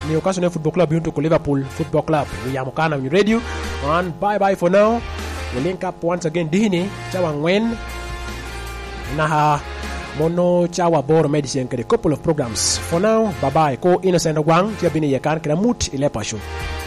Newcastle Football Club yunto ko Liverpool Football Club. We yamukana on radio. And bye for now. We link up once again dihini chawa ngwen na mono chawa boro medicine kede couple of programs. For now, bye ko Innocent Wang tia bini yakan kena mut ile pasho.